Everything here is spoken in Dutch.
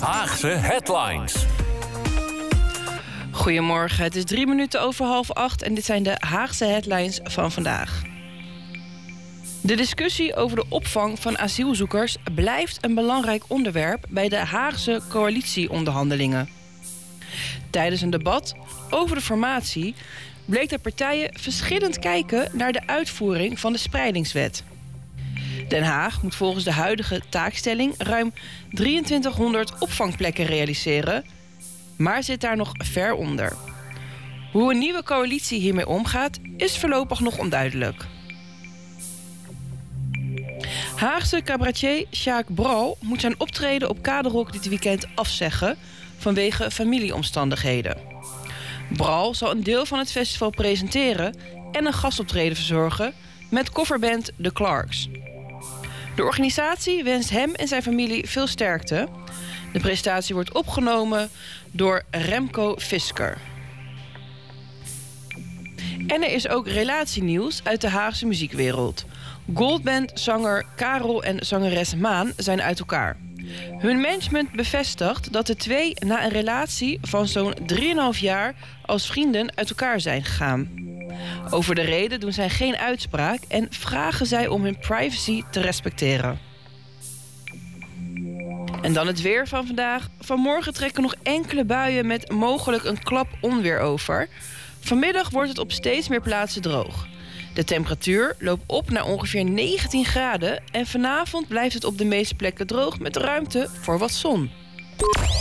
Haagse Headlines. Goedemorgen, het is 3 minuten over 7:30 en dit zijn de Haagse Headlines van vandaag. De discussie over de opvang van asielzoekers blijft een belangrijk onderwerp bij de Haagse coalitieonderhandelingen. Tijdens een debat over de formatie bleek dat partijen verschillend kijken naar de uitvoering van de spreidingswet. Den Haag moet volgens de huidige taakstelling ruim 2300 opvangplekken realiseren, maar zit daar nog ver onder. Hoe een nieuwe coalitie hiermee omgaat, is voorlopig nog onduidelijk. Haagse cabaretier Sjaak Bral moet zijn optreden op Kaderok dit weekend afzeggen vanwege familieomstandigheden. Bral zal een deel van het festival presenteren en een gastoptreden verzorgen met coverband The Clarks. De organisatie wenst hem en zijn familie veel sterkte. De presentatie wordt opgenomen door Remco Fisker. En er is ook relatienieuws uit de Haagse muziekwereld. Goldband-zanger Karel en zangeres Maan zijn uit elkaar. Hun management bevestigt dat de twee na een relatie van zo'n 3,5 jaar als vrienden uit elkaar zijn gegaan. Over de reden doen zij geen uitspraak en vragen zij om hun privacy te respecteren. En dan het weer van vandaag. Vanmorgen trekken nog enkele buien met mogelijk een klap onweer over. Vanmiddag wordt het op steeds meer plaatsen droog. De temperatuur loopt op naar ongeveer 19 graden... en vanavond blijft het op de meeste plekken droog met ruimte voor wat zon.